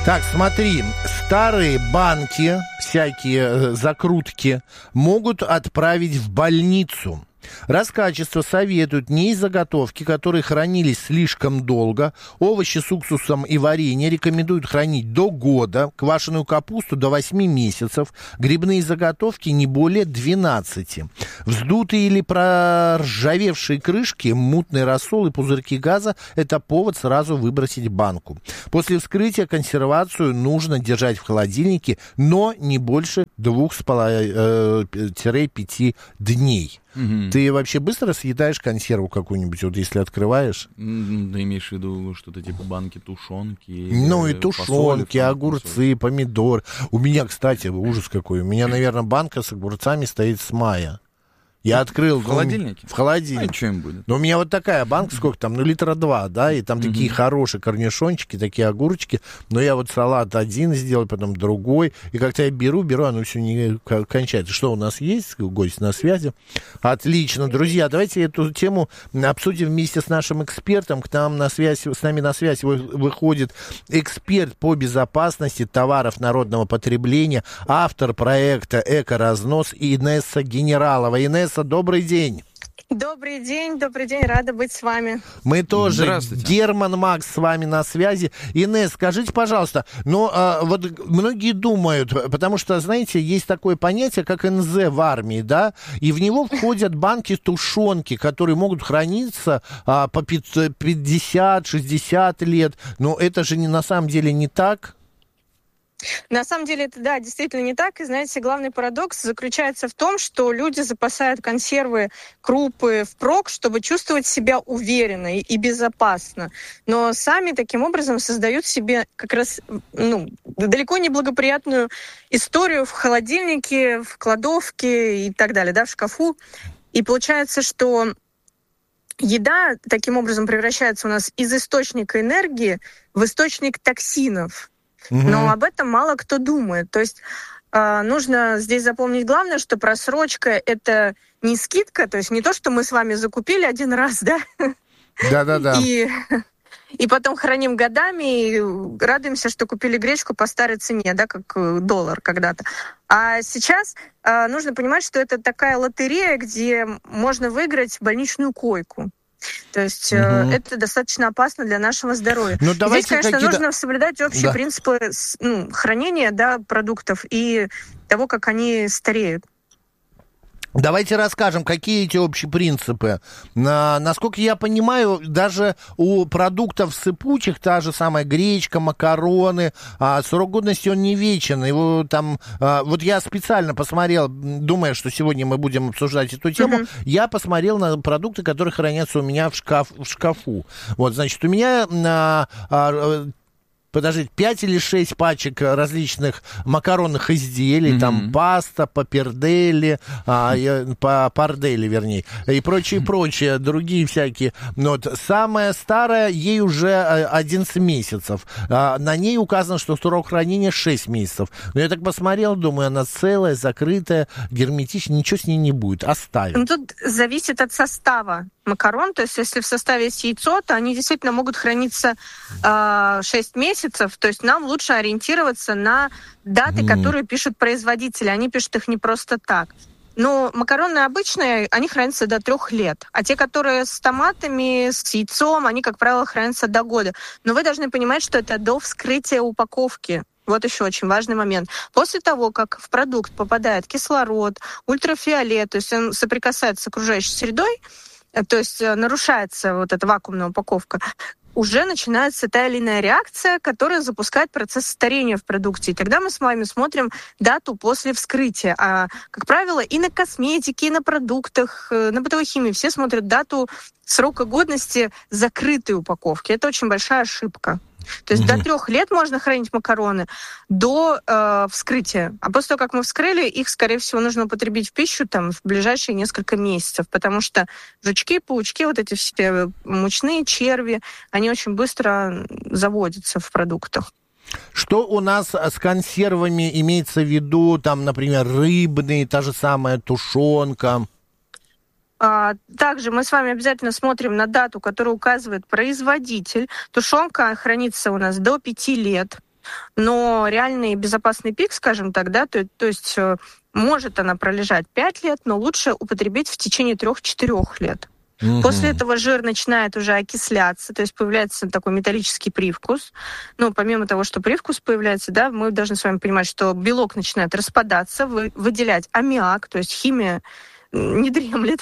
Так, смотри, старые банки, всякие закрутки могут отправить в больницу. Роскачество советуют не из заготовки, которые хранились слишком долго. Овощи с уксусом и варенье рекомендуют хранить до года, квашеную капусту до 8 месяцев, грибные заготовки не более 12. Вздутые или проржавевшие крышки, мутный рассол и пузырьки газа – это повод сразу выбросить банку. После вскрытия консервацию нужно держать в холодильнике, но не больше 2,5 дней. Угу. Ты вообще быстро съедаешь консерву какую-нибудь, вот если открываешь? Ты имеешь в виду что-то типа банки тушенки? Ну и тушенки, огурцы, помидор. У меня, кстати, ужас какой. У меня, наверное, банка с огурцами стоит с мая. Я открыл... В холодильнике? В холодильнике. А что им будет? Но у меня вот такая банка, сколько там, литра 2, да, и там такие хорошие корнишончики, такие огурчики. Но я вот салат один сделал, потом другой. И как-то я беру, оно все не кончается. Что у нас есть? Гость на связи. Отлично. Друзья, давайте эту тему обсудим вместе с нашим экспертом. С нами на связь выходит эксперт по безопасности товаров народного потребления, автор проекта «Эко-разнос» Инесса Генералова. Инесса, добрый день. Добрый день, рада быть с вами. Мы тоже. Здравствуйте. Герман Макс с вами на связи. Инесс, скажите, пожалуйста, вот многие думают, потому что, знаете, есть такое понятие, как НЗ в армии, да, и в него входят банки тушенки, которые могут храниться по 50-60 лет, но это же на самом деле не так. На самом деле это, да, действительно не так. И, знаете, главный парадокс заключается в том, что люди запасают консервы, крупы впрок, чтобы чувствовать себя уверенно и безопасно. Но сами таким образом создают себе как раз далеко не благоприятную историю в холодильнике, в кладовке и так далее, да, в шкафу. И получается, что еда таким образом превращается у нас из источника энергии в источник токсинов. Но об этом мало кто думает. То есть нужно здесь запомнить главное, что просрочка — это не скидка, то есть не то, что мы с вами закупили один раз, да? Да-да-да. И потом храним годами и радуемся, что купили гречку по старой цене, да, как доллар когда-то. А сейчас нужно понимать, что это такая лотерея, где можно выиграть больничную койку. То есть это достаточно опасно для нашего здоровья. Здесь, конечно, нужно соблюдать общие принципы хранения, да, продуктов и того, как они стареют. Давайте расскажем, какие эти общие принципы. Насколько я понимаю, даже у продуктов сыпучих, та же самая гречка, макароны, срок годности он не вечен. Его там, вот я специально посмотрел, думая, что сегодня мы будем обсуждать эту тему, я посмотрел на продукты, которые хранятся у меня в шкафу. Вот, значит, у меня... 5 или 6 пачек различных макаронных изделий, там паста, папперделли, пардели, вернее, и прочее, другие всякие. Вот. Самая старая, ей уже 11 месяцев. На ней указано, что срок хранения 6 месяцев. Но я так посмотрел, думаю, она целая, закрытая, герметичная, ничего с ней не будет. Оставим. Ну, тут зависит от состава макарон. То есть, если в составе есть яйцо, то они действительно могут храниться 6 месяцев. То есть нам лучше ориентироваться на даты, которые пишут производители. Они пишут их не просто так. Но макароны обычные, они хранятся до 3 лет. А те, которые с томатами, с яйцом, они, как правило, хранятся до года. Но вы должны понимать, что это до вскрытия упаковки. Вот еще очень важный момент. После того, как в продукт попадает кислород, ультрафиолет, то есть он соприкасается с окружающей средой, то есть нарушается вот эта вакуумная упаковка, уже начинается та или иная реакция, которая запускает процесс старения в продукте. И тогда мы с вами смотрим дату после вскрытия. А, как правило, и на косметике, и на продуктах, на бытовой химии все смотрят дату срока годности закрытой упаковки. Это очень большая ошибка. То есть до 3 лет можно хранить макароны до вскрытия. А после того, как мы вскрыли, их, скорее всего, нужно употребить в пищу там, в ближайшие несколько месяцев, потому что жучки, паучки, вот эти все мучные черви, они очень быстро заводятся в продуктах. Что у нас с консервами имеется в виду, там, например, рыбные, та же самая тушенка? Также мы с вами обязательно смотрим на дату, которую указывает производитель. Тушенка хранится у нас до 5 лет. но реальный безопасный пик, скажем так, да, то есть может она пролежать 5 лет, но лучше употребить в течение 3-4 лет. После этого жир начинает уже окисляться, то есть появляется такой металлический привкус. Ну, помимо того, что привкус появляется, да, мы должны с вами понимать, что белок начинает распадаться, выделять аммиак, то есть химия не дремлет.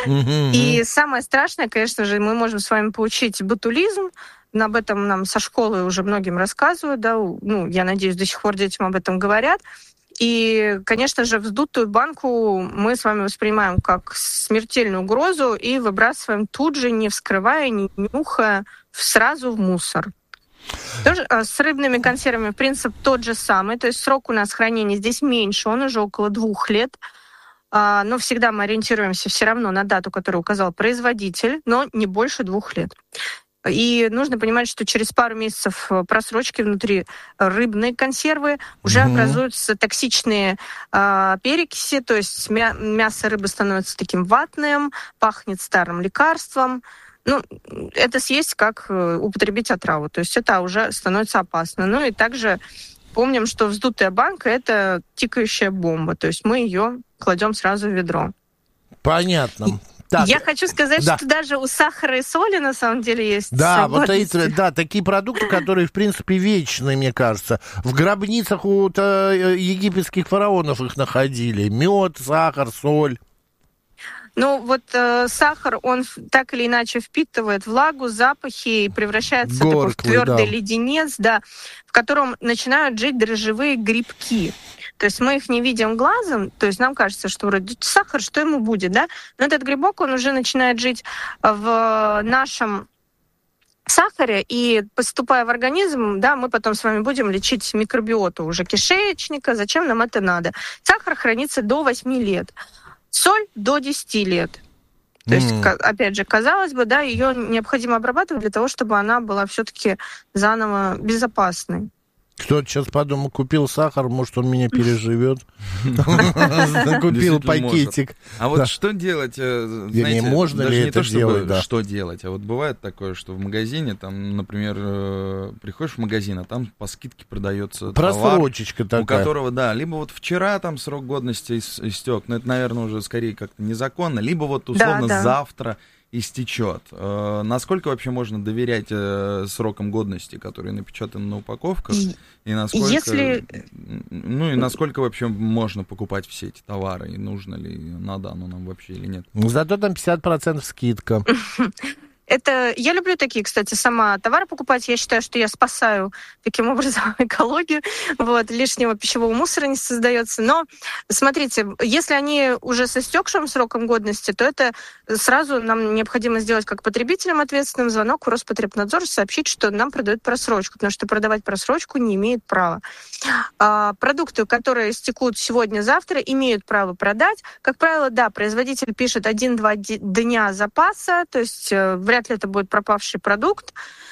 И самое страшное, конечно же, мы можем с вами получить ботулизм. Об этом нам со школы уже многим рассказывают, да, ну, я надеюсь, до сих пор детям об этом говорят. И, конечно же, вздутую банку мы с вами воспринимаем как смертельную угрозу и выбрасываем тут же, не вскрывая, не нюхая, сразу в мусор. Тоже, с рыбными консервами принцип тот же самый, то есть срок у нас хранения здесь меньше, он уже около 2 лет. Но всегда мы ориентируемся все равно на дату, которую указал производитель, но не больше 2 лет. И нужно понимать, что через пару месяцев просрочки внутри рыбной консервы уже образуются токсичные перекиси, то есть мясо рыбы становится таким ватным, пахнет старым лекарством. Ну, это съесть как употребить отраву, то есть это уже становится опасно. Ну и также помним, что вздутая банка — это тикающая бомба, то есть мы ее кладем сразу в ведро. Понятно. Так. Я хочу сказать, что даже у сахара и соли на самом деле есть. Да, вот эти, да, такие продукты, которые, в принципе, вечные, мне кажется. В гробницах у египетских фараонов их находили. Мед, сахар, соль. Ну, вот сахар, он так или иначе впитывает влагу, запахи и превращается в твердый леденец, да, в котором начинают жить дрожжевые грибки. То есть мы их не видим глазом, то есть нам кажется, что вроде сахар, что ему будет, да? Но этот грибок, он уже начинает жить в нашем сахаре, и поступая в организм, да, мы потом с вами будем лечить микробиоту уже кишечника. Зачем нам это надо? Сахар хранится до 8 лет, соль до 10 лет. То есть, опять же, казалось бы, да, ее необходимо обрабатывать для того, чтобы она была все-таки заново безопасной. Кто-то сейчас подумал, купил сахар, может, он меня переживет. Купил пакетик. А вот что делать, знаете, можно ли это делать? Что делать? А вот бывает такое, что в магазине, там, например, приходишь в магазин, а там по скидке продается просрочечка такая. У которого, да, либо вот вчера там срок годности истек, но это, наверное, уже скорее как-то незаконно, либо вот условно завтра истечет. Насколько вообще можно доверять срокам годности, которые напечатаны на упаковках, и насколько, ну и насколько вообще можно покупать все эти товары, и нужно ли, надо оно нам вообще или нет? Зато там 50% скидка. Это я люблю такие, кстати, сама товары покупать. Я считаю, что я спасаю таким образом экологию. Вот, лишнего пищевого мусора не создается. Но смотрите, если они уже с истекшим сроком годности, то это сразу нам необходимо сделать как потребителям ответственным звонок в Роспотребнадзор, сообщить, что нам продают просрочку, потому что продавать просрочку не имеет права. Продукты, которые истекут сегодня-завтра, имеют право продать. Как правило, да, производитель пишет 1-2 дня запаса, то есть вряд ли это будет пропавший продукт.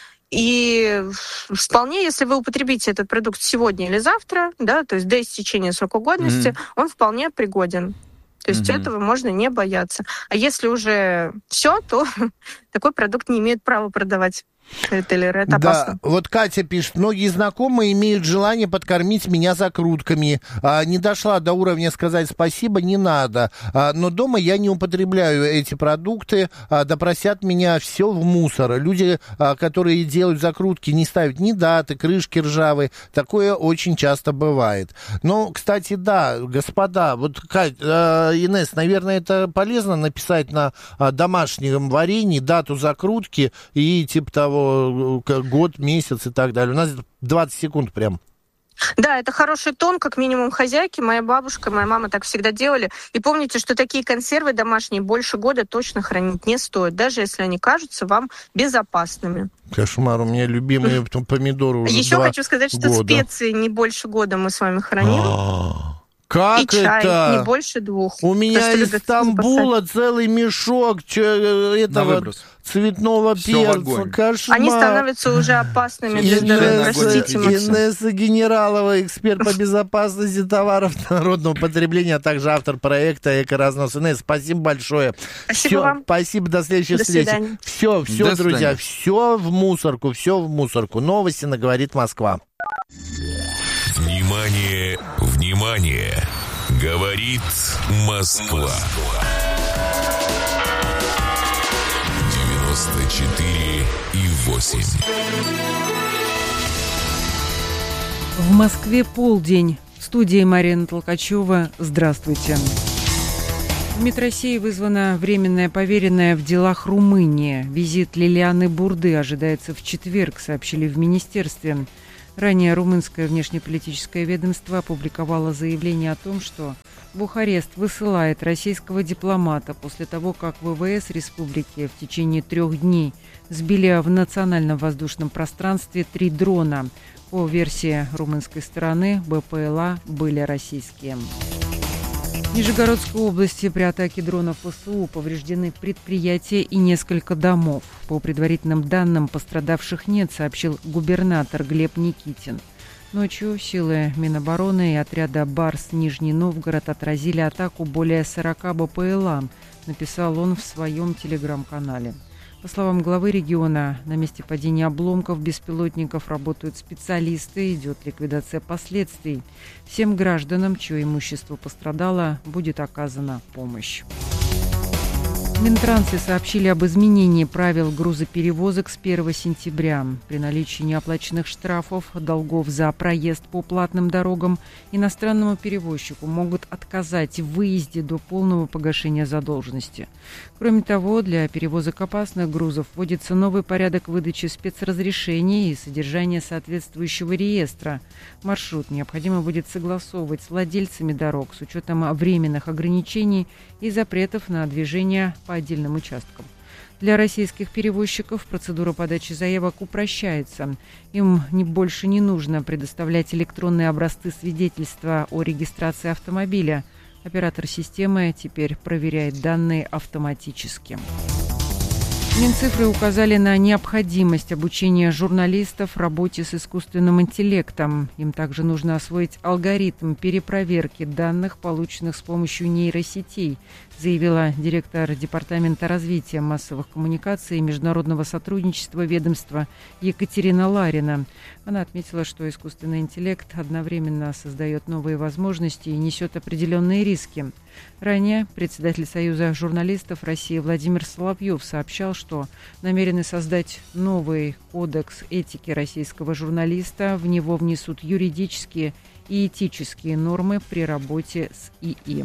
И вполне, если вы употребите этот продукт сегодня или завтра, да, то есть до истечения срока годности, он вполне пригоден. То есть этого можно не бояться. А если уже все, то такой продукт не имеет права продавать. Это опасно. Да, вот Катя пишет, многие знакомые имеют желание подкормить меня закрутками. Не дошла до уровня сказать спасибо, не надо. Но дома я не употребляю эти продукты, допросят меня все в мусор. Люди, которые делают закрутки, не ставят ни даты, крышки ржавые. Такое очень часто бывает. Но, кстати, да, господа, вот, Кать, Инесс, наверное, это полезно написать на домашнем варенье дату закрутки и типа того, год, месяц и так далее. У нас 20 секунд прям. Да, это хороший тон, как минимум хозяйки. Моя бабушка, моя мама так всегда делали. И помните, что такие консервы домашние больше года точно хранить не стоит, даже если они кажутся вам безопасными. Кошмар, у меня любимые помидоры уже Еще хочу сказать, что специи не больше года мы с вами храним. Как и чай это? Не больше 2. У меня из Стамбула целый мешок этого цветного перца. Кошмар. Они становятся уже опасными для здоровья. Простите, Максим. Инесса Генералова, эксперт по безопасности товаров народного потребления, а также автор проекта «Эко-разнос». Инесса, спасибо большое. Спасибо вам. Спасибо, до следующей встречи. Все, друзья, все в мусорку, все в мусорку. Новости на «Говорит Москва». Внимание, внимание! Говорит Москва. 94,8. В Москве полдень. В студии Марина Толкачева. Здравствуйте. В МИД России вызвана временная поверенная в делах Румынии. Визит Лилианы Бурды ожидается в четверг, сообщили в министерстве. Ранее румынское внешнеполитическое ведомство опубликовало заявление о том, что Бухарест высылает российского дипломата после того, как ВВС республики в течение 3 дней сбили в национальном воздушном пространстве 3 дрона. По версии румынской стороны, БПЛА были российские. В Нижегородской области при атаке дронов ВСУ повреждены предприятия и несколько домов. По предварительным данным, пострадавших нет, сообщил губернатор Глеб Никитин. Ночью силы Минобороны и отряда «Барс» Нижний Новгород отразили атаку более 40 БПЛА, написал он в своем телеграм-канале. По словам главы региона, на месте падения обломков беспилотников работают специалисты, идет ликвидация последствий. Всем гражданам, чье имущество пострадало, будет оказана помощь. В Минтрансе сообщили об изменении правил грузоперевозок с 1 сентября. При наличии неоплаченных штрафов, долгов за проезд по платным дорогам иностранному перевозчику могут отказать в выезде до полного погашения задолженности. Кроме того, для перевозок опасных грузов вводится новый порядок выдачи спецразрешений и содержания соответствующего реестра. Маршрут необходимо будет согласовывать с владельцами дорог с учетом временных ограничений и запретов на движение по отдельным участкам. Для российских перевозчиков процедура подачи заявок упрощается. Им больше не нужно предоставлять электронные образцы свидетельства о регистрации автомобиля. Оператор системы теперь проверяет данные автоматически. Минцифры указали на необходимость обучения журналистов работе с искусственным интеллектом. Им также нужно освоить алгоритм перепроверки данных, полученных с помощью нейросетей, заявила директор Департамента развития массовых коммуникаций и международного сотрудничества ведомства Екатерина Ларина. Она отметила, что искусственный интеллект одновременно создает новые возможности и несет определенные риски. Ранее председатель Союза журналистов России Владимир Соловьев сообщал, что намерены создать новый кодекс этики российского журналиста. В него внесут юридические и этические нормы при работе с ИИ.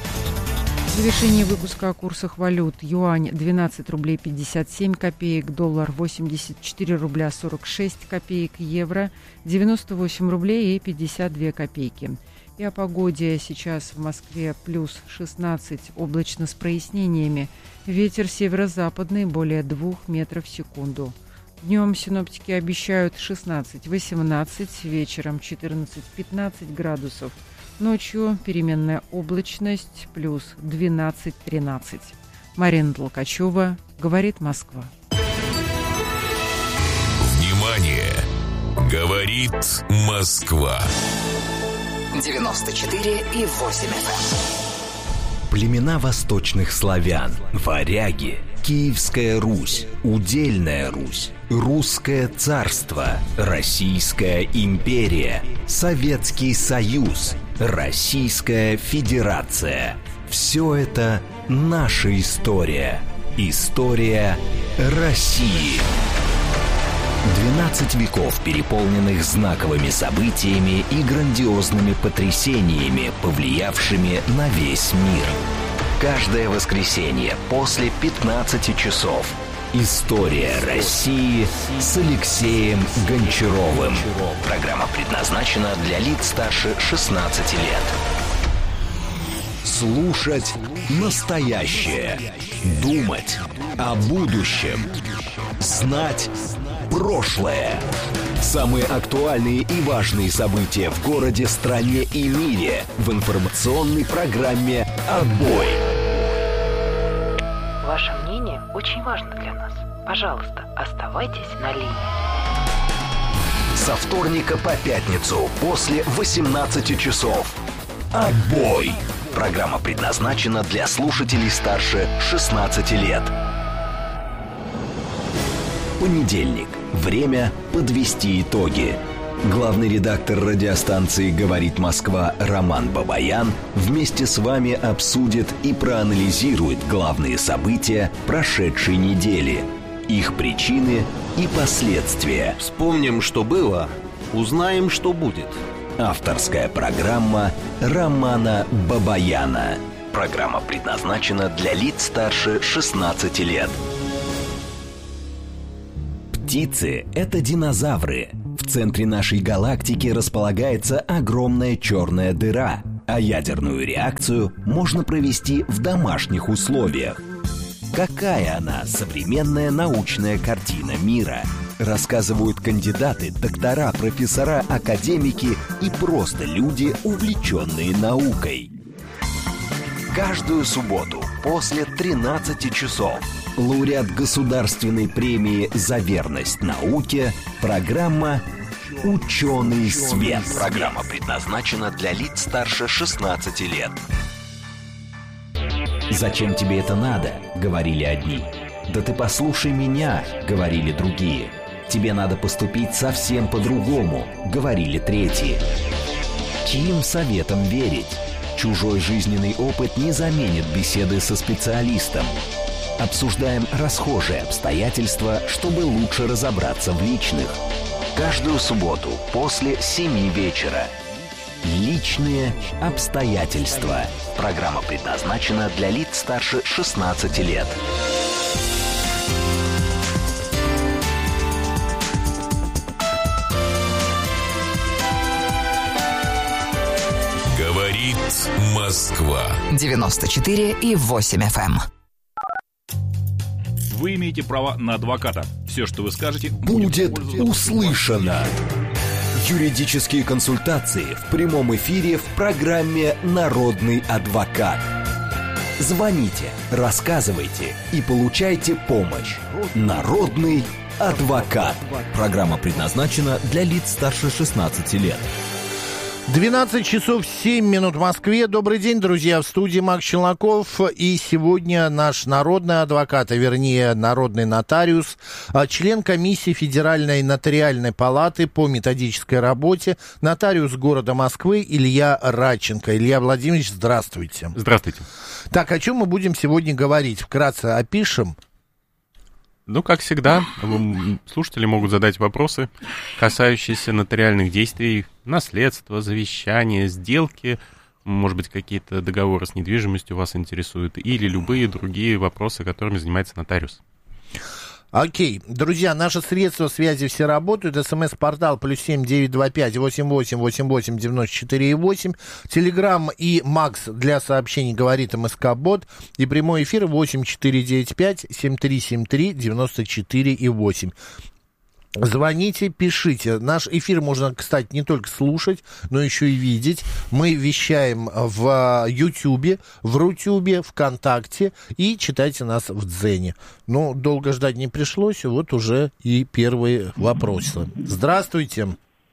В завершении выпуска о курсах валют. Юань 12 рублей 57 копеек, доллар 84 рубля 46 копеек, евро 98 рублей и 52 копейки. И о погоде. Сейчас в Москве плюс 16, облачно с прояснениями. Ветер северо-западный более 2 метров в секунду. Днем синоптики обещают 16-18, вечером 14-15 градусов. Ночью переменная облачность плюс 12-13. Марина Толкачева, говорит Москва. Внимание! Говорит Москва. 94,8 FM. Племена восточных славян, варяги, Киевская Русь, Удельная Русь, Русское царство, Российская империя, Советский Союз, Российская Федерация. Все это наша история. История России. 12 веков, переполненных знаковыми событиями и грандиозными потрясениями, повлиявшими на весь мир. Каждое воскресенье после 15 часов. История России с Алексеем Гончаровым. Программа предназначена для лиц старше 16 лет. Слушать настоящее. Думать о будущем. Знать прошлое. Самые актуальные и важные события в городе, стране и мире в информационной программе «Отбой». Ваше мнение очень важно для нас. Пожалуйста, оставайтесь на линии. Со вторника по пятницу после 18 часов. «Отбой». Программа предназначена для слушателей старше 16 лет. Понедельник. Время подвести итоги. Главный редактор радиостанции «Говорит Москва» Роман Бабаян вместе с вами обсудит и проанализирует главные события прошедшей недели, их причины и последствия. Вспомним, что было, узнаем, что будет. Авторская программа Романа Бабаяна. Программа предназначена для лиц старше 16 лет. Птицы – это динозавры. В центре нашей галактики располагается огромная черная дыра, а ядерную реакцию можно провести в домашних условиях. Какая она, современная научная картина мира? Рассказывают кандидаты, доктора, профессора, академики и просто люди, увлеченные наукой. Каждую субботу после 13 часов лауреат государственной премии «За верность науке» программа «Ученый свет». Программа предназначена для лиц старше 16 лет. «Зачем тебе это надо?» — говорили одни. «Да ты послушай меня», — говорили другие. «Тебе надо поступить совсем по-другому», — говорили третьи. Чьим советом верить? Чужой жизненный опыт не заменит беседы со специалистом. Обсуждаем расхожие обстоятельства, чтобы лучше разобраться в личных. Каждую субботу после 7 вечера. Личные обстоятельства. Программа предназначена для лиц старше 16 лет. Говорит Москва. 94,8 FM. Вы имеете право на адвоката. Все, что вы скажете, будет услышано. Юридические консультации в прямом эфире в программе «Народный адвокат». Звоните, рассказывайте и получайте помощь. «Народный адвокат». Программа предназначена для лиц старше 16 лет. 12 часов 7 минут в Москве. Добрый день, друзья, в студии Макс Челноков. И сегодня наш народный адвокат, а вернее народный нотариус, член комиссии Федеральной нотариальной палаты по методической работе, нотариус города Москвы Илья Радченко. Илья Владимирович, здравствуйте. Здравствуйте. Так, о чем мы будем сегодня говорить? Вкратце опишем. Ну, как всегда, слушатели могут задать вопросы, касающиеся нотариальных действий, наследства, завещания, сделки, может быть, какие-то договоры с недвижимостью вас интересуют, или любые другие вопросы, которыми занимается нотариус. Окей. Друзья, наши средства связи все работают. СМС-портал +7 925 88 88 94 8. Телеграм и Макс для сообщений говорит МСК-бот. И прямой эфир 8495 7373 94 8. Звоните, пишите. Наш эфир можно, кстати, не только слушать, но еще и видеть. Мы вещаем в Ютьюбе, в Рутюбе, ВКонтакте и читайте нас в Дзене. Ну, долго ждать не пришлось, вот уже и первые вопросы. Здравствуйте.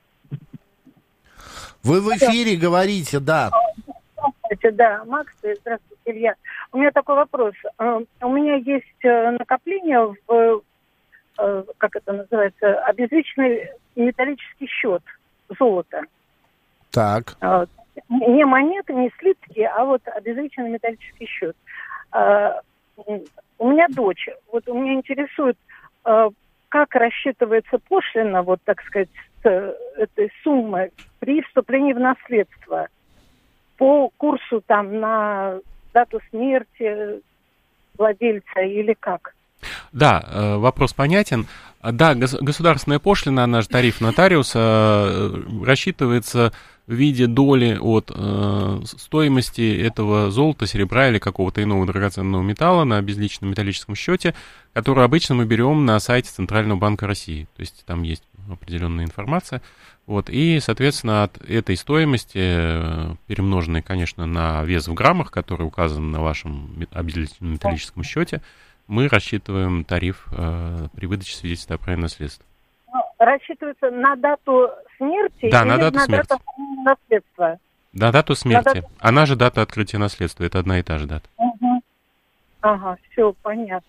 Вы в эфире говорите, да. Здравствуйте, да, Макс, здравствуйте, Илья. У меня такой вопрос. У меня есть накопление в... как это называется, обезличенный металлический счет золота. Так. Не монеты, не слитки, а вот обезличенный металлический счет. У меня дочь. Вот у меня интересует, как рассчитывается пошлина, вот так сказать, с этой суммы при вступлении в наследство по курсу там на дату смерти владельца или как? Да, вопрос понятен. Да, государственная пошлина, она же тариф нотариуса, рассчитывается в виде доли от стоимости этого золота, серебра или какого-то иного драгоценного металла на безличном металлическом счете, который обычно мы берем на сайте Центрального банка России. То есть там есть определенная информация. Вот, и, соответственно, от этой стоимости, перемноженной, конечно, на вес в граммах, который указан на вашем обезличенном металлическом счете, мы рассчитываем тариф при выдаче свидетельства о праве наследства. Рассчитывается на дату смерти, да, или на дату смерти. Дату наследства? На дату смерти. Она же дата открытия наследства. Это одна и та же дата. Угу. Ага, все понятно.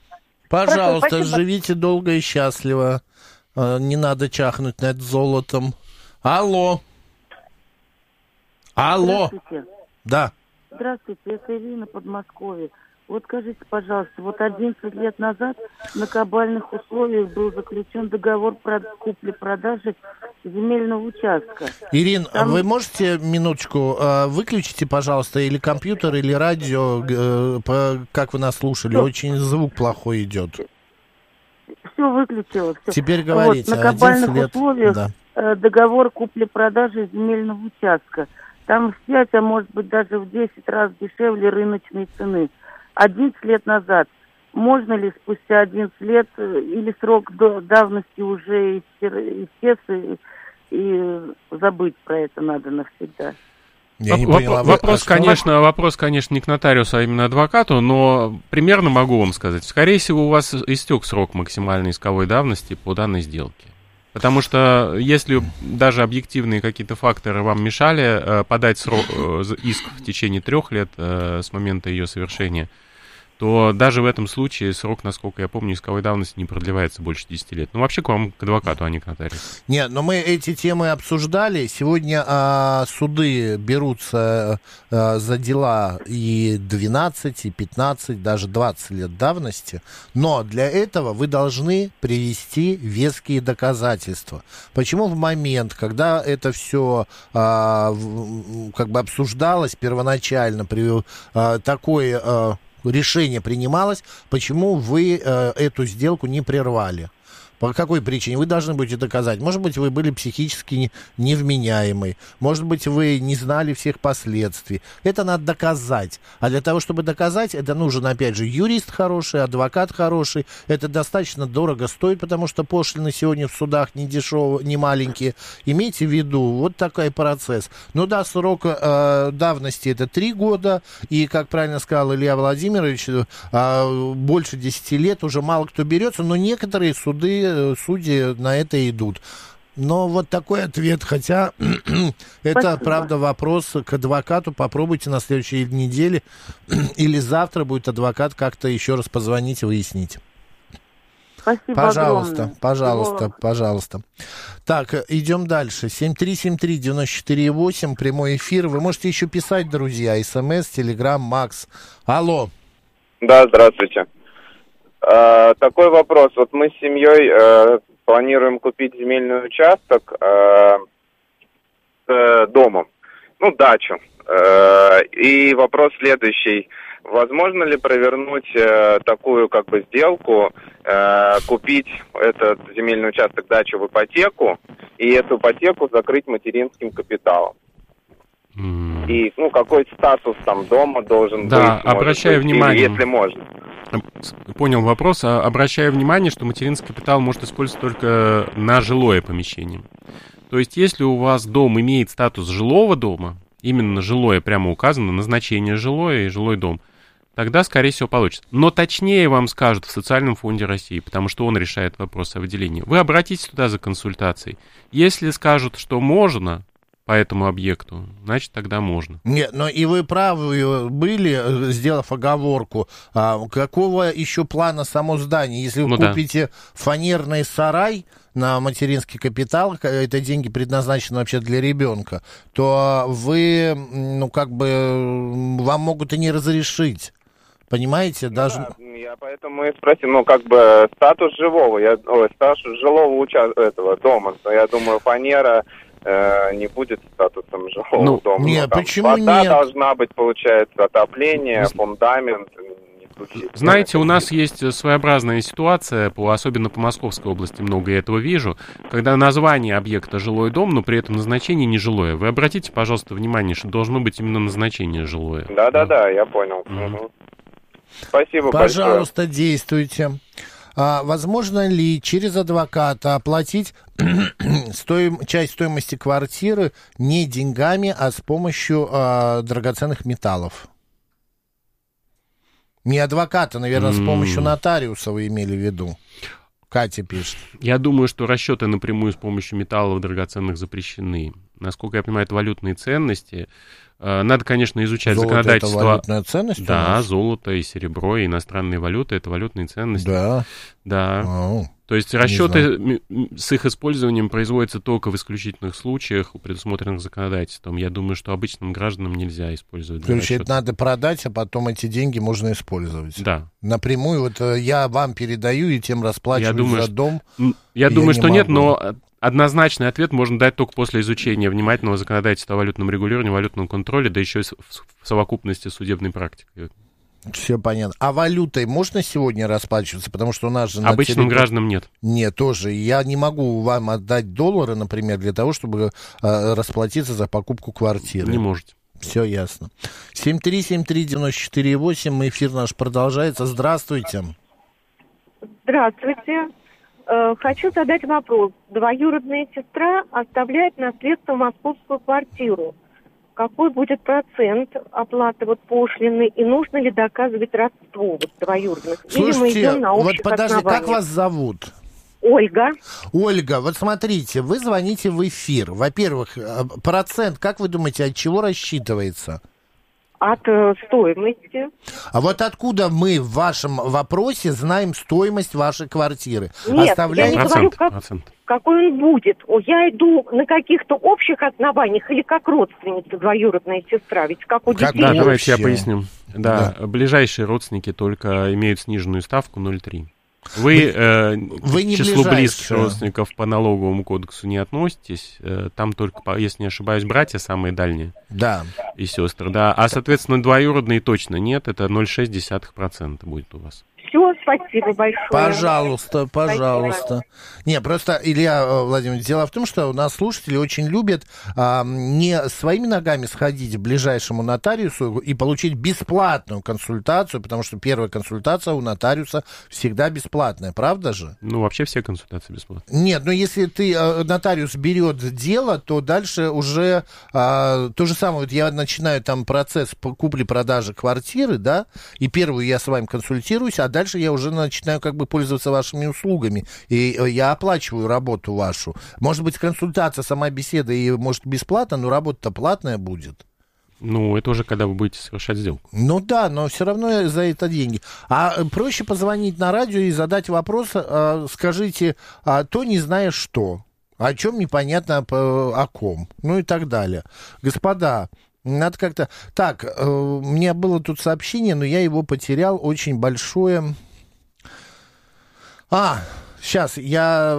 Пожалуйста, живите долго и счастливо. Не надо чахнуть над золотом. Алло. Здравствуйте. Да. Здравствуйте, это Ирина, Подмосковье. Вот скажите, пожалуйста, вот 11 лет назад на кабальных условиях был заключен договор про купли-продажи земельного участка. Ирин, вы можете минуточку, выключите, пожалуйста, или компьютер, или радио, как вы нас слушали, очень звук плохой идет. Все выключила. Все. Теперь говорите. Вот, на кабальных условиях договор купли-продажи земельного участка. Там в 5, а может быть даже в 10 раз дешевле рыночной цены. 11 лет назад. Можно ли спустя 11 лет или срок давности уже исчез и забыть про это надо навсегда? Вопрос, конечно, не к нотариусу, а именно адвокату, но примерно могу вам сказать. Скорее всего, у вас истек срок максимальной исковой давности по данной сделке. Потому что если даже объективные какие-то факторы вам мешали подать иск в течение 3 лет с момента ее совершения, то даже в этом случае срок, насколько я помню, исковой давности не продлевается больше 10 лет. Ну, вообще к вам, к адвокату, а не к нотариусу. Нет, но мы эти темы обсуждали. Сегодня суды берутся за дела и 12, и 15, даже 20 лет давности. Но для этого вы должны привести веские доказательства. Почему в момент, когда это все как бы обсуждалось первоначально, такое... решение принималось, почему вы эту сделку не прервали? По какой причине? Вы должны будете доказать. Может быть, вы были психически невменяемы. Может быть, вы не знали всех последствий. Это надо доказать. А для того, чтобы доказать, это нужен, опять же, юрист хороший, адвокат хороший. Это достаточно дорого стоит, потому что пошлины сегодня в судах не дешевые, не маленькие. Имейте в виду, вот такой процесс. Ну да, срок давности это 3 года. И, как правильно сказал Илья Владимирович, больше 10 лет уже мало кто берется. Но некоторые судьи на это идут. Но вот такой ответ, хотя это, правда, вопрос к адвокату. Попробуйте на следующей неделе или завтра будет адвокат как-то еще раз позвонить и выяснить. Спасибо пожалуйста, огромное. пожалуйста. Так, идем дальше. 7373948, прямой эфир. Вы можете еще писать, друзья, СМС, Телеграм, Макс. Алло. Да, здравствуйте. Такой вопрос. Вот мы с семьей планируем купить земельный участок с домом, дачу. И вопрос следующий. Возможно ли провернуть такую сделку, купить этот земельный участок, дачу в ипотеку, и эту ипотеку закрыть материнским капиталом? И, какой статус там дома должен быть? Да, обращаю внимание. Если можно. Понял вопрос. Обращаю внимание, что материнский капитал может использоваться только на жилое помещение. То есть, если у вас дом имеет статус жилого дома, именно жилое прямо указано, назначение жилое и жилой дом, тогда, скорее всего, получится. Но точнее вам скажут в Социальном фонде России, потому что он решает вопрос о выделении. Вы обратитесь туда за консультацией. Если скажут, что можно по этому объекту, значит, тогда можно. Нет, но и вы правы были, сделав оговорку. Какого еще плана само здание? Если вы купите фанерный сарай на материнский капитал, это деньги предназначены вообще для ребенка, то вы, вам могут и не разрешить. Понимаете? Даже... Да, я поэтому и спросил, статус жилого дома. Но я думаю, фанера не будет статусом жилого дома. Нет, почему вода нет? Должна быть, получается, отопление, фундамент. Знаете, у нас есть своеобразная ситуация, особенно по Московской области много я этого вижу, когда название объекта жилой дом, но при этом назначение не жилое. Вы обратите, пожалуйста, внимание, что должно быть именно назначение жилое. Да, я понял. Угу. Спасибо большое. Пожалуйста, действуйте. Возможно ли через адвоката оплатить часть стоимости квартиры не деньгами, а с помощью драгоценных металлов? Не адвоката, наверное, с помощью нотариуса вы имели в виду. Катя пишет. Я думаю, что расчеты напрямую с помощью металлов драгоценных запрещены. Насколько я понимаю, это валютные ценности. Надо, конечно, изучать законодательство. Это валютная ценность? Да, золото и серебро, и иностранные валюты — это валютные ценности. Да. Да. То есть расчеты с их использованием производятся только в исключительных случаях, предусмотренных законодательством. Я думаю, что обычным гражданам нельзя использовать. То есть это надо продать, а потом эти деньги можно использовать? Да. Напрямую вот я вам передаю и тем расплачиваюсь за дом? Я думаю, что нет, но однозначный ответ можно дать только после изучения внимательного законодательства о валютном регулировании, валютном контроле, да еще и в совокупности с судебной практикой. Все понятно. А валютой можно сегодня расплачиваться? Потому что у нас же... Обычным гражданам нет. Нет, тоже. Я не могу вам отдать доллары, например, для того, чтобы расплатиться за покупку квартиры. Не можете. Все ясно. 7373948, эфир наш продолжается. Здравствуйте. Здравствуйте. Хочу задать вопрос. Двоюродная сестра оставляет наследство московскую квартиру. Какой будет процент оплаты пошлины и нужно ли доказывать родство двоюродных? Слушайте, или мы идем на общих основаниях? Как вас зовут? Ольга. Ольга, вот смотрите, вы звоните в эфир. Во-первых, процент, как вы думаете, от чего рассчитывается? От стоимости. А вот откуда мы в вашем вопросе знаем стоимость вашей квартиры? Нет, я не говорю, какой он будет. Я иду на каких-то общих основаниях или как родственница двоюродная сестра? Ведь как у детей. Да, давайте я поясню. Да, ближайшие родственники только имеют сниженную ставку 0,3. Вы к числу близких родственников по налоговому кодексу не относитесь. Там только, если не ошибаюсь, братья самые дальние. Да. И сестры, да. А, соответственно, двоюродные точно нет. Это 0,6% будет у вас. Все, спасибо большое. Пожалуйста. Не, просто, Илья Владимирович, дело в том, что у нас слушатели очень любят не своими ногами сходить к ближайшему нотариусу и получить бесплатную консультацию, потому что первая консультация у нотариуса всегда бесплатная, правда же? Ну, вообще все консультации бесплатные. Нет, но если нотариус берет дело, то дальше уже то же самое. Вот я начинаю там процесс купли-продажи квартиры, да, и первую я с вами консультируюсь, а дальше я уже начинаю пользоваться вашими услугами, и я оплачиваю работу вашу. Может быть, консультация, сама беседа, и может бесплатно, но работа-то платная будет. Ну, это уже когда вы будете совершать сделку. Ну да, но все равно за это деньги. А проще позвонить на радио и задать вопрос, скажите, то не знаешь что, о чем непонятно, о ком, ну и так далее. Господа, надо как-то... Так, у меня было тут сообщение, но я его потерял, очень большое. Сейчас, я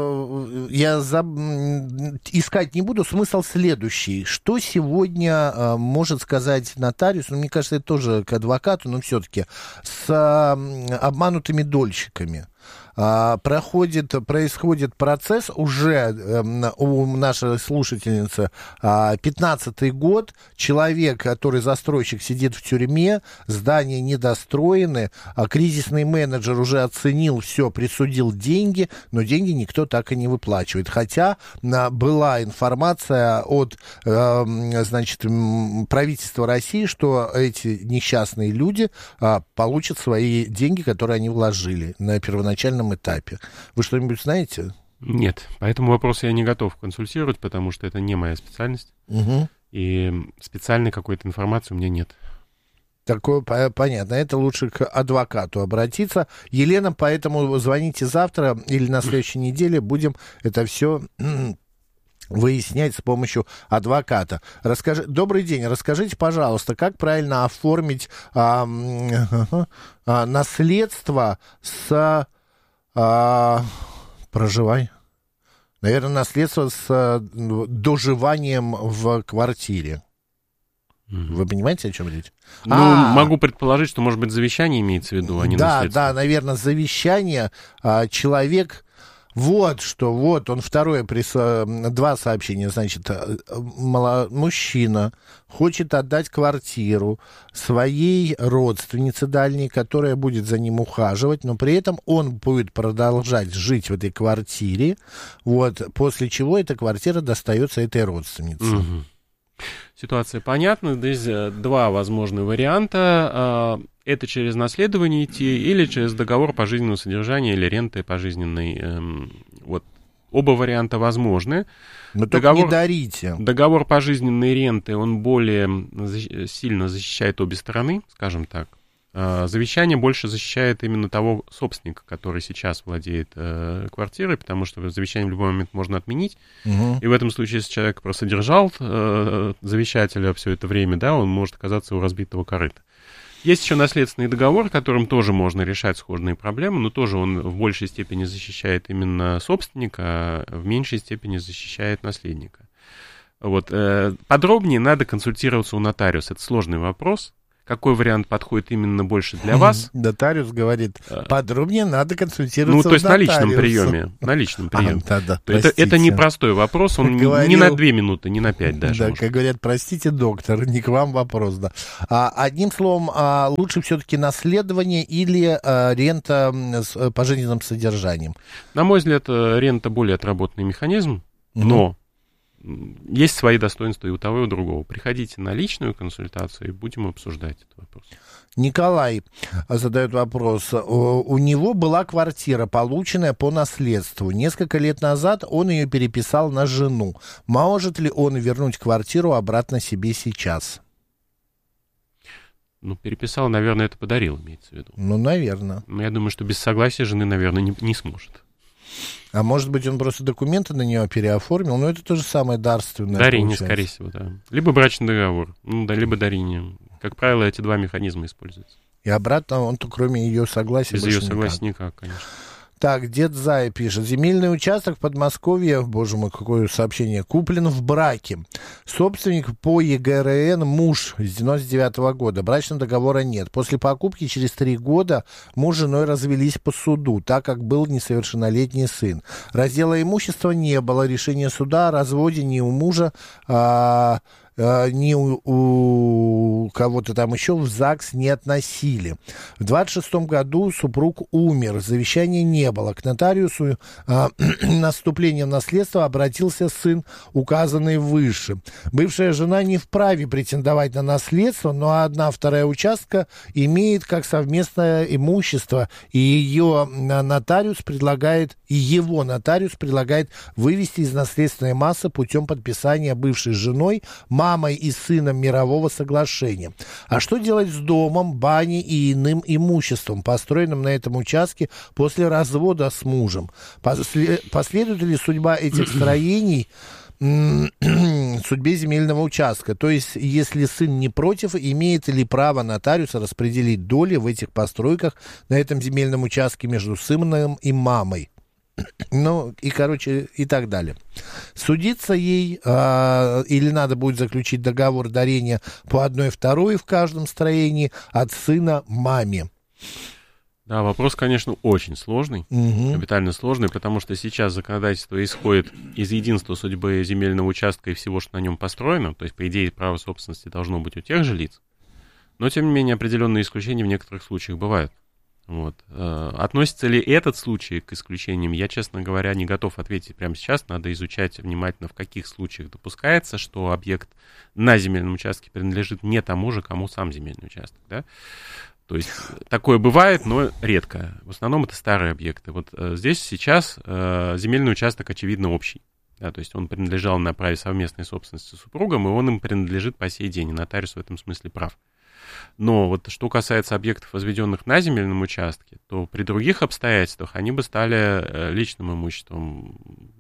искать не буду. Смысл следующий. Что сегодня может сказать нотариус, мне кажется, это тоже к адвокату, но все-таки, с обманутыми дольщиками? Происходит процесс уже у нашей слушательницы 15-й год. Человек, который застройщик, сидит в тюрьме, здания недостроены, кризисный менеджер уже оценил все, присудил деньги, но деньги никто так и не выплачивает. Хотя была информация от правительства России, что эти несчастные люди получат свои деньги, которые они вложили на первоначальном этапе. Вы что-нибудь знаете? Нет, по этому вопросу я не готов консультировать, потому что это не моя специальность. Угу. И специальной какой-то информации у меня нет. Такое понятно. Это лучше к адвокату обратиться. Елена, поэтому звоните завтра или на следующей неделе. Будем это все выяснять с помощью адвоката. Добрый день. Расскажите, пожалуйста, как правильно оформить наследство с... проживай. Наверное, наследство с доживанием в квартире. Вы понимаете, о чем речь? Могу предположить, что, может быть, завещание имеется в виду, а не наследство. Да, наверное, завещание. Человек... Вот он второе, два сообщения, значит, мужчина хочет отдать квартиру своей родственнице дальней, которая будет за ним ухаживать, но при этом он будет продолжать жить в этой квартире, после чего эта квартира достается этой родственнице. Угу. Ситуация понятна. Здесь два возможных варианта. Это через наследование идти или через договор пожизненного содержания или ренты пожизненной. Оба варианта возможны. Но только не дарите. Договор пожизненной ренты, он более сильно защищает обе стороны, скажем так. Завещание больше защищает именно того собственника, который сейчас владеет квартирой, потому что завещание в любой момент можно отменить. И в этом случае, если человек просто держал завещателя все это время, да, он может оказаться у разбитого корыта. Есть еще наследственный договор, которым тоже можно решать схожие проблемы, но тоже он в большей степени защищает именно собственника, а в меньшей степени защищает наследника. Вот. Подробнее надо консультироваться у нотариуса. Это сложный вопрос. Какой вариант подходит именно больше для вас? Нотариус говорит, подробнее надо консультироваться. Ну, то есть на личном приеме. На личном приеме. Это непростой вопрос, он не на 2 минуты, не на 5 даже. Да, как говорят, простите, доктор, не к вам вопрос, да. Одним словом, лучше все-таки наследование или рента с пожизненным содержанием? На мой взгляд, рента более отработанный механизм, но есть свои достоинства и у того, и у другого. Приходите на личную консультацию, и будем обсуждать этот вопрос. Николай задает вопрос. У него была квартира, полученная по наследству. Несколько лет назад он ее переписал на жену. Может ли он вернуть квартиру обратно себе сейчас? Ну, переписал, наверное, это подарил, имеется в виду. Ну, наверное. Но я думаю, что без согласия жены, наверное, не сможет. А может быть, он просто документы на нее переоформил, но это то же самое дарственное. Дарение, скорее всего, да. Либо брачный договор, либо дарение. Как правило, эти 2 механизма используются. И обратно он-то, кроме ее согласия, без ее согласия никак, конечно. Так, дед Зая пишет. Земельный участок в Подмосковье, боже мой, какое сообщение, куплен в браке. Собственник по ЕГРН муж с 99-го года. Брачного договора нет. После покупки через 3 года муж с женой развелись по суду, так как был несовершеннолетний сын. Раздела имущества не было. Решения суда о разводе ни у мужа, ни у кого-то там еще в ЗАГС не относили. В 26-м году супруг умер, завещания не было. К нотариусу на вступление в наследство обратился сын, указанный выше. Бывшая жена не вправе претендовать на наследство, но 1/2 участка имеет как совместное имущество, и его нотариус предлагает вывести из наследственной массы путем подписания бывшей женой, мамой и сыном мирового соглашения. А что делать с домом, баней и иным имуществом, построенным на этом участке после развода с мужем? Последует ли судьба этих строений судьбе земельного участка? То есть, если сын не против, имеет ли право нотариус распределить доли в этих постройках на этом земельном участке между сыном и мамой? Ну, и, короче, и так далее. Судиться ей или надо будет заключить договор дарения по 1/2 в каждом строении от сына маме? Да, вопрос, конечно, очень сложный, капитально сложный, потому что сейчас законодательство исходит из единства судьбы земельного участка и всего, что на нем построено, то есть, по идее, право собственности должно быть у тех же лиц, но, тем не менее, определенные исключения в некоторых случаях бывают. Вот. Относится ли этот случай к исключениям, я, честно говоря, не готов ответить прямо сейчас. Надо изучать внимательно, в каких случаях допускается, что объект на земельном участке принадлежит не тому же, кому сам земельный участок. Да? То есть такое бывает, но редко. В основном это старые объекты. Вот здесь сейчас земельный участок, очевидно, общий. Да, то есть он принадлежал на праве совместной собственности с супругом, и он им принадлежит по сей день. И нотариус в этом смысле прав. Но вот что касается объектов, возведенных на земельном участке, то при других обстоятельствах они бы стали личным имуществом,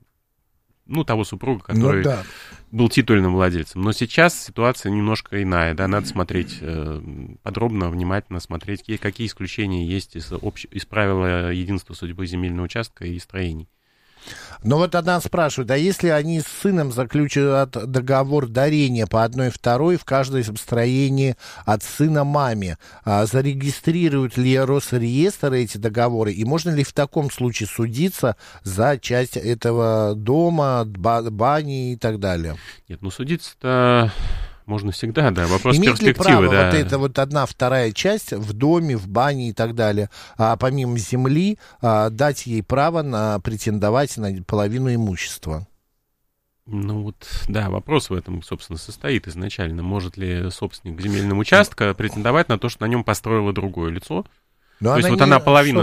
ну, того супруга, который был титульным владельцем. Но сейчас ситуация немножко иная, да, надо смотреть подробно, внимательно смотреть, какие исключения есть из правила единства судьбы земельного участка и строений. Но вот она спрашивает, а если они с сыном заключат договор дарения по 1/2 в каждое строение от сына маме, зарегистрируют ли Росреестр эти договоры, и можно ли в таком случае судиться за часть этого дома, бани и так далее? Нет, ну судиться-то можно всегда, да, вопрос имеет перспективы. Ли право да. вот эта вот 1/2 часть в доме, в бане и так далее, помимо земли, дать ей право претендовать на половину имущества? Ну вот, да, вопрос в этом, собственно, состоит изначально. Может ли собственник земельного участка претендовать на то, что на нем построило другое лицо? То есть вот она половина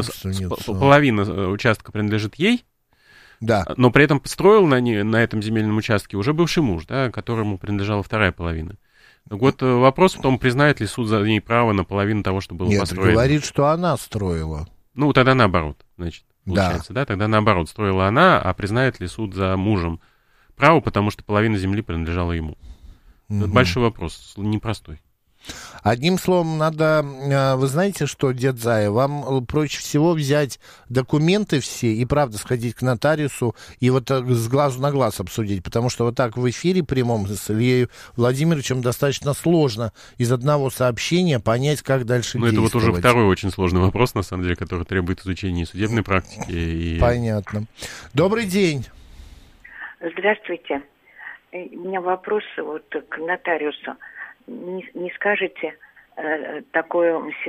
участка принадлежит ей, да. Но при этом построил на этом земельном участке уже бывший муж, да, которому принадлежала 2 половина. Вот вопрос в том, признает ли суд за ней право на половину того, что было построено. Нет, говорит, что она строила. Ну, тогда наоборот, значит, получается, да? Тогда наоборот, строила она, а признает ли суд за мужем право, потому что половина земли принадлежала ему. Это большой вопрос, непростой. Одним словом, надо, вы знаете что, дед Зая, вам проще всего взять документы все и, правда, сходить к нотариусу и вот с глазу на глаз обсудить, потому что вот так в эфире прямом с Ильей Владимировичем достаточно сложно из одного сообщения понять, как дальше действовать. Ну, это вот уже второй очень сложный вопрос, на самом деле, который требует изучения и судебной практики. И... Понятно. Добрый день. Здравствуйте. У меня вопрос вот к нотариусу. Не скажете такую